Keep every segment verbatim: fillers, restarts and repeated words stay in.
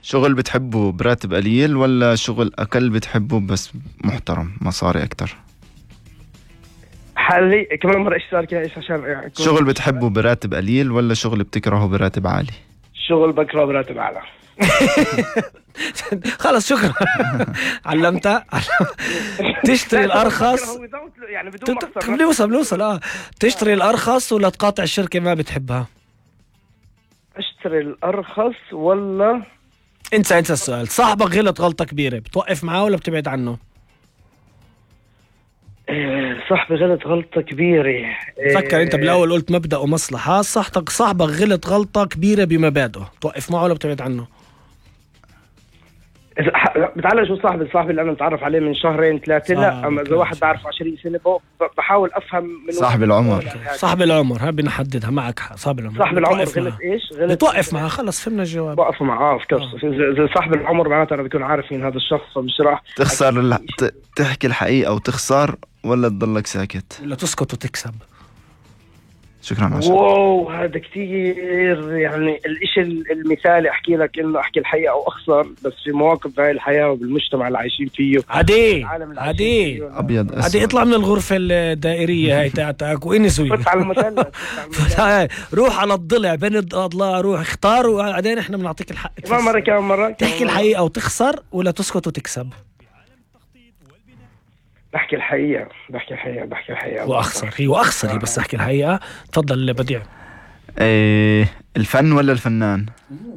شغل بتحبه براتب قليل ولا شغل أقل بتحبه بس محترم مصاري أكتر؟ حالي كمان مرة إيش سؤال كده إيش عشان يعني شغل بتحبه براتب قليل ولا شغل بتكرهه براتب عالي؟ شغل بكره براتب أعلى. خلص شكرا. علمتها. تشتري الأرخص يعني بدون مقصر. بنوصل بنوصل اه تشتري الأرخص ولا تقاطع الشركة ما بتحبها؟ اشتري الأرخص ولا انسى انسى السؤال. صاحبك غلط غلطة كبيرة، بتوقف معاه ولا بتبعد عنه؟ صاحبي غلط غلطة كبيرة. فكر انت بالاول قلت مبدأ ومصلحة. صاحبك صاحبك غلط غلطة كبيرة بمبادئه، توقف معه ولا بتبعد عنه؟ بتعلق شو صاحبي صاحبي اللي انا متعرف عليه من شهرين ثلاثة. لا اما اذا واحد بعرفه عشرين سنة بحاول افهم من صاحب العمر. صاحب العمر ها بنحددها معك. صاحب العمر صاحب العمر غلط ايش؟ غلط بتوقف معه. خلص فهمنا الجواب. بوقف معه. اه كيف اذا صاحب العمر معناته انا بكون عارف مين هذا الشخص، فمش راح تخسر ال... ت... تحكي الحقيقة او تخسر ولا تضلك ساكت ولا تسكت وتكسب. شكرا عشان. واو هذا كتير يعني الاشي المثالي احكي لك انه احكي الحقيقة او اخسر، بس في مواقف بهاي الحياة وبالمجتمع اللي عايشين فيه عادي عادي ابيض اسود عادي. اطلع من الغرفة الدائرية هاي تاعتك وانسوي. فت على المثلث. روح على الضلع بين الضلع، روح اختار وبعدين احنا بنعطيك الحق. كمان مرة كمان مرة تحكي الحقيقة وتخسر ولا تسكت وتكسب؟ بحكي الحقيقة بحكي الحقيقة بحكي الحقيقة واخسر. هي واخسر هي بس احكي الحقيقة. تفضل بديع. ايه الفن ولا الفنان؟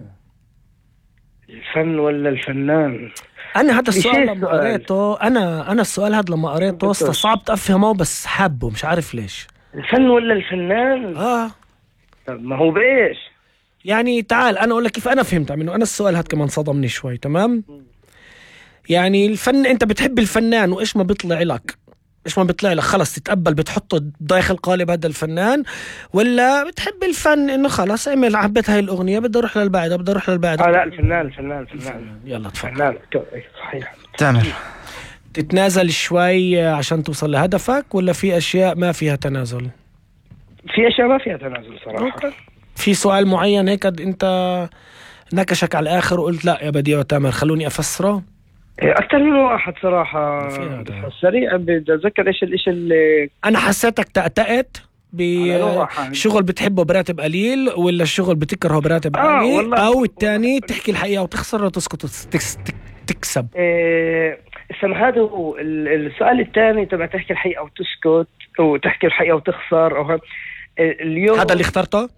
الفن ولا الفنان؟ انا هذا السؤال لما قريته انا انا السؤال هذا لما قريته استصعبت افهمه بس حابه مش عارف ليش. الفن ولا الفنان؟ اه طب ما هو بايش يعني. تعال انا اقول لك كيف انا فهمت منه. انا السؤال هذا كمان صدمني شوي. تمام يعني الفن انت بتحب الفنان وايش ما بيطلع لك ايش ما بيطلع لك خلص تتقبل بتحطه داخل قالب هذا الفنان، ولا بتحب الفن انه خلص عمل عبيت هاي الاغنيه بدي اروح للبعد بدي اروح للبعد. اه لا الفنان الفنان الفنان يلا تفضل. الفنان صحيح. تامر تتنازل شوي عشان توصل لهدفك ولا في اشياء ما فيها تنازل؟ في اشياء ما فيها تنازل صراحه. في سؤال معين هيك انت نكشك على الاخر وقلت لا يا بديع وتامر خلوني افسره؟ أكثر من واحد صراحة. سريع بدي أتذكر إيش الإشي اللي أنا حسيتك تأتأت بشغل بتحبه براتب قليل ولا الشغل بتكرهه براتب آه عالي، أو الثاني تحكي الحقيقة وتخسر وتسكت وتكسب. إيه هذا هو السؤال الثاني تبع تحكي الحقيقة وتسكت وتحكي الحقيقة وتخسر أو اليوم هذا اللي اخترته.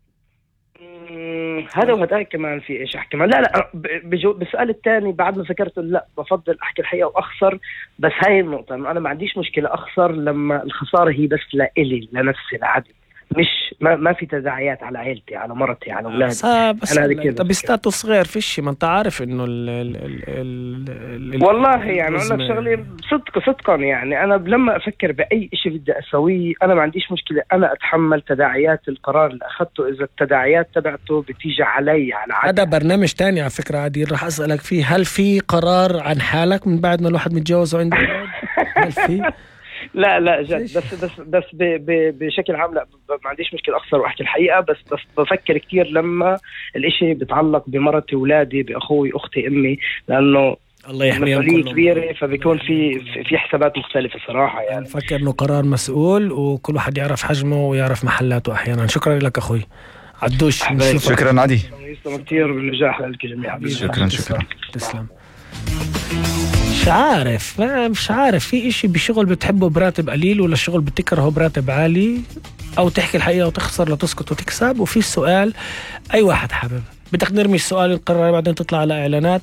هذا وهذا كمان في ايش احكي لا لا بجو بالسؤال الثاني بعد ما فكرت لا بفضل احكي الحقيقه واخسر. بس هاي النقطه انه انا ما عنديش مشكله اخسر لما الخساره هي بس لإلي لنفسي العدل، مش ما, ما في تداعيات على عائلتي على مرتي على اولادي. بس انت بستاتوس صغير فيش ما انت عارف انه ال ال ال ال والله يعني اقول لك شغلي صدق صدقا يعني انا لما افكر باي شيء بدي اسويه انا ما عنديش مشكله انا اتحمل تداعيات القرار اللي اخذته اذا التداعيات تبعته بتيجي علي على عادي. هذا برنامج تاني على فكره عادي راح اسالك فيه. هل في قرار عن حالك من بعد ما الواحد متجوز وعنده اولاد؟ هل في؟ لا لا جد بس بس بس ب ب بشكل عام لا ما عنديش مشكلة أخسر وأحكي الحقيقة. بس بس بفكر كتير لما الإشي بتعلق بمرتي ولادي بأخوي أختي أمي، لأنه الله يحميهم مسؤولية كبيرة فبيكون في في حسابات مختلفة صراحة. يعني بفكر إنه قرار مسؤول وكل واحد يعرف حجمه ويعرف محلاته أحيانا. شكرا لك أخوي عدوش. شكرا عدي. يسلم كتير بالنجاح لك جميعا. شكرا شكرا تسلم. مش عارف مش عارف في اشي بشغل بتحبه براتب قليل ولا الشغل بتكرهه براتب عالي، او تحكي الحقيقة وتخسر لا تسكت وتكسب. وفي السؤال اي واحد حابب بدك نرمي السؤال ونقرر بعدين تطلع على اعلانات.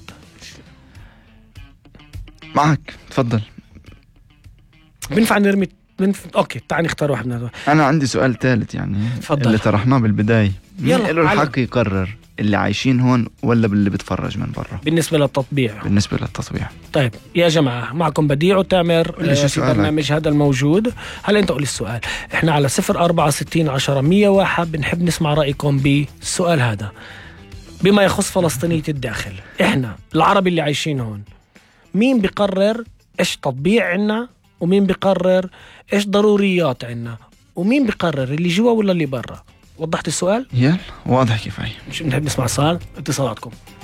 معك تفضل. بنفع نرمي بنف... اوكي تعال نختار واحد من هذول. انا عندي سؤال ثالث يعني فضل. اللي طرحناه بالبداية، مين يلا له الحق يقرر اللي عايشين هون ولا باللي بتفرج من برا بالنسبة للتطبيع؟ بالنسبة للتطبيع. طيب يا جماعة معكم بديع وتامر في برنامج هذا الموجود. هل انت قول السؤال. احنا على صفر أربعة ستين عشرة مية واحد بنحب نسمع رأيكم بالسؤال هذا بما يخص فلسطينية الداخل. احنا العرب اللي عايشين هون مين بيقرر ايش تطبيع عنا ومين بيقرر ايش ضروريات عنا ومين بيقرر اللي جوا ولا اللي برا؟ وضحت السؤال؟ يلا واضح كفاية. مش بنحب نسمع السؤال. اتصالاتكم.